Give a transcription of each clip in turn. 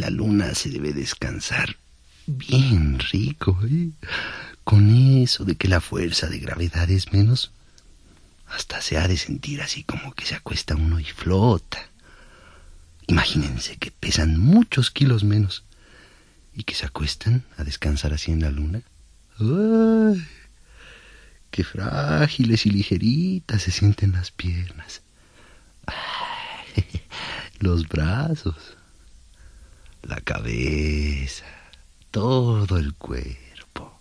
la luna se debe descansar bien rico, ¿eh? Con eso de que la fuerza de gravedad es menos, hasta se ha de sentir así como que se acuesta uno y flota. Imagínense que pesan muchos kilos menos y que se acuestan a descansar así en la luna. ¡Ay! ¡Qué frágiles y ligeritas se sienten las piernas! ¡Ay! Los brazos, la cabeza, todo el cuerpo.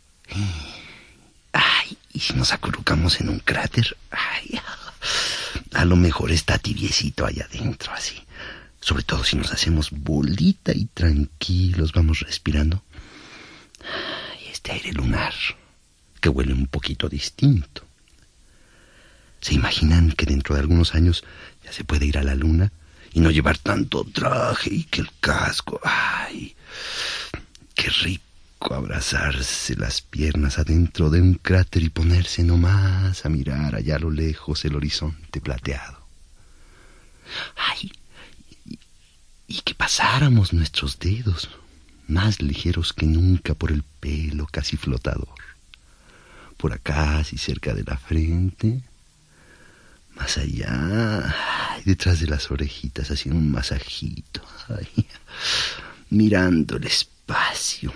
¡Ay! ¿Y si nos acurrucamos en un cráter? ¡Ay! A lo mejor está tibiecito allá adentro, así. Sobre todo si nos hacemos bolita y tranquilos vamos respirando. Y este aire lunar, que huele un poquito distinto. ¿Se imaginan que dentro de algunos años ya se puede ir a la luna y no llevar tanto traje y que el casco? ¡Ay! ¡Qué rico abrazarse las piernas adentro de un cráter y ponerse nomás a mirar allá a lo lejos el horizonte plateado! ¡Ay! Y que pasáramos nuestros dedos, más ligeros que nunca, por el pelo casi flotador, por acá, así cerca de la frente, más allá, ay, detrás de las orejitas, haciendo un masajito, ay, mirando el espacio,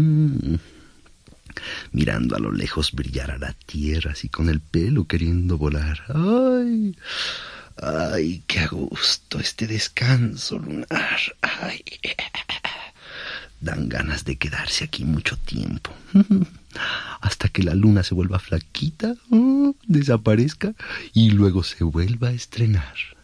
mirando a lo lejos brillar a la tierra, así con el pelo queriendo volar. ¡Ay! ¡Ay, qué a gusto este descanso lunar! ¡Ay! Dan ganas de quedarse aquí mucho tiempo. Hasta que la luna se vuelva flaquita, desaparezca y luego se vuelva a estrenar.